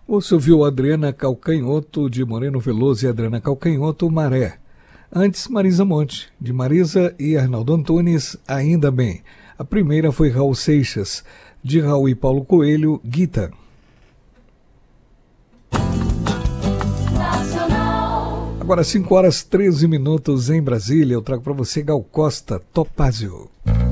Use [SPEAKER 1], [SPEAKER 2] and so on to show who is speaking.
[SPEAKER 1] Você ouviu Adriana Calcanhoto, de Moreno Veloso, e Adriana Calcanhoto, Maré. Antes, Marisa Monte, de Marisa e Arnaldo Antunes, Ainda Bem. A primeira foi Raul Seixas, de Raul e Paulo Coelho, Guita. Agora 5 horas 13 minutos em Brasília, eu trago para você Gal Costa, Topázio.